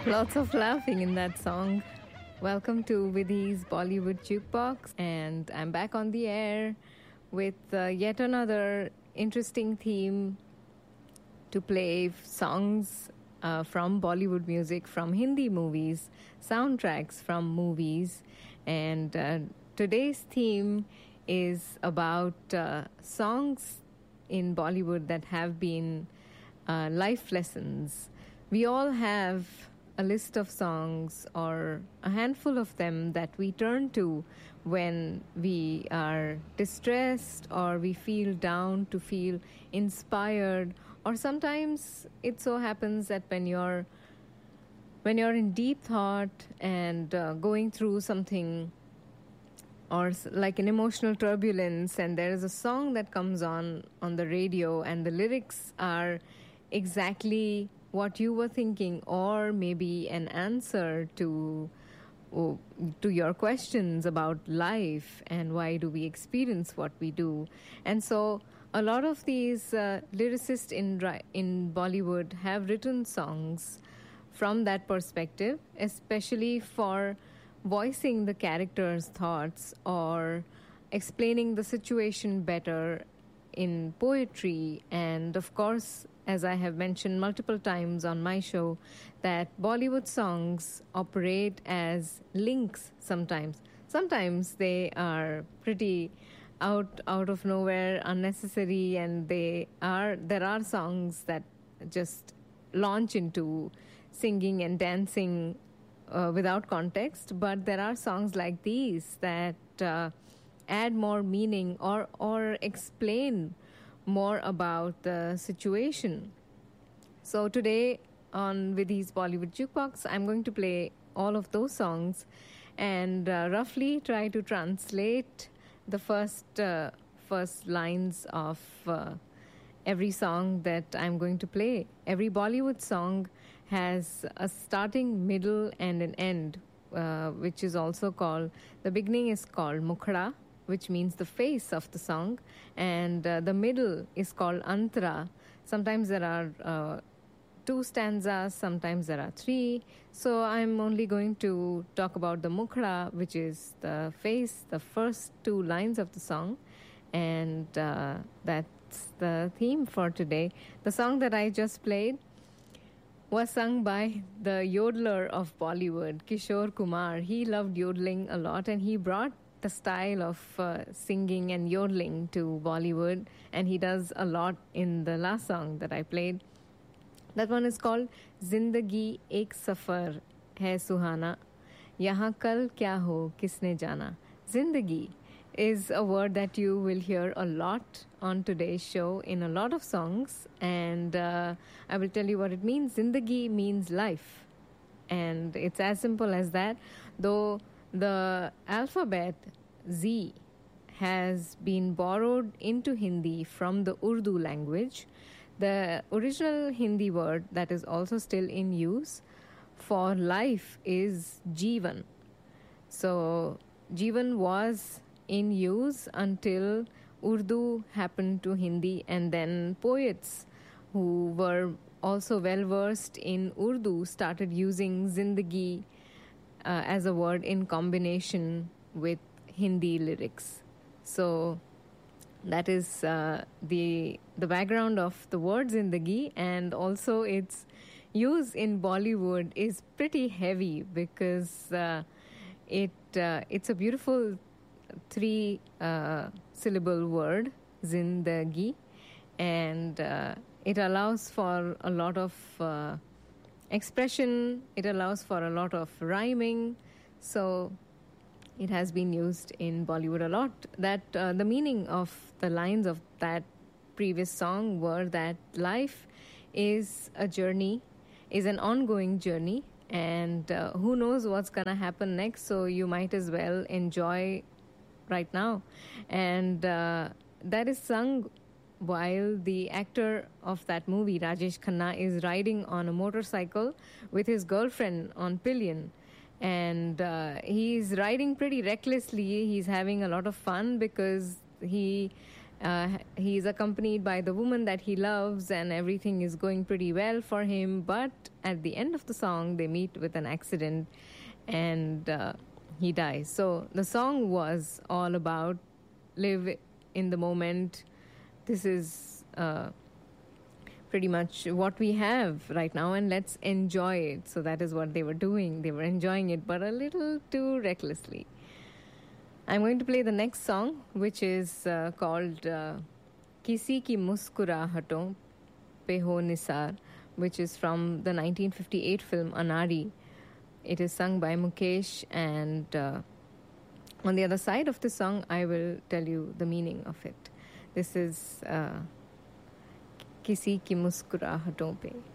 Lots of laughing in that song. Welcome to Vidhi's Bollywood Jukebox, and I'm back on the air with yet another interesting theme to play songs from Bollywood music, from Hindi movies, soundtracks from movies. And today's theme is about songs in Bollywood that have been life lessons. We all have a list of songs or a handful of them that we turn to when we are distressed or we feel down, to feel inspired, or sometimes it so happens that when you're in deep thought and going through something or like an emotional turbulence, and there is a song that comes on the radio and the lyrics are exactly what you were thinking, or maybe an answer to your questions about life and why do we experience what we do. And so a lot of these lyricists in Bollywood have written songs from that perspective, especially for voicing the character's thoughts or explaining the situation better in poetry. And of course, as I have mentioned multiple times on my show, that Bollywood songs operate as links sometimes. Sometimes they are pretty out of nowhere, unnecessary, and there are songs that just launch into singing and dancing without context. But there are songs like these that add more meaning or explain more about the situation. So today on Vidhi's Bollywood Jukebox, I'm going to play all of those songs and roughly try to translate the first lines of every song that I'm going to play. Every Bollywood song has a starting, middle, and an end, which is also called, the beginning is called Mukhda, which means the face of the song, and the middle is called Antara. Sometimes there are 2 stanzas, sometimes there are 3. So I'm only going to talk about the Mukhda, which is the face, the first 2 lines of the song, and that's the theme for today. The song that I just played was sung by the yodeler of Bollywood, Kishore Kumar. He loved yodeling a lot, and he brought the style of singing and yodeling to Bollywood, and he does a lot in the last song that I played. That one is called Zindagi Ek Safar Hai Suhana, Yahan Kal Kya Ho Kisne Jana. Zindagi is a word that you will hear a lot on today's show in a lot of songs, and I will tell you what it means. Zindagi means life, and it's as simple as that, though the alphabet Z has been borrowed into Hindi from the Urdu language. The original Hindi word that is also still in use for life is Jeevan. So Jeevan was in use until Urdu happened to Hindi, and then poets who were also well versed in Urdu started using Zindagi as a word in combination with Hindi lyrics. So that is the background of the word Zindagi, and also its use in Bollywood is pretty heavy because it's a beautiful 3 syllable word, Zindagi, and it allows for a lot of expression, it allows for a lot of rhyming, so it has been used in Bollywood a lot. That the meaning of the lines of that previous song were that life is a journey, is an ongoing journey, and who knows what's gonna happen next, so you might as well enjoy right now. And that is sung while the actor of that movie, Rajesh Khanna, is riding on a motorcycle with his girlfriend on pillion. And he's riding pretty recklessly. He's having a lot of fun because he He's accompanied by the woman that he loves, and everything is going pretty well for him. But at the end of the song, they meet with an accident, and he dies. So the song was all about live in the moment. This is pretty much what we have right now, and let's enjoy it. So that is what they were doing. They were enjoying it, but a little too recklessly. I'm going to play the next song, which is called Kisi Ki Muskurahaton Pe Ho Nisar, which is from the 1958 film Anari. It is sung by Mukesh, and on the other side of the song, I will tell you the meaning of it. This is Kisi Ki Muskurahaton Pe.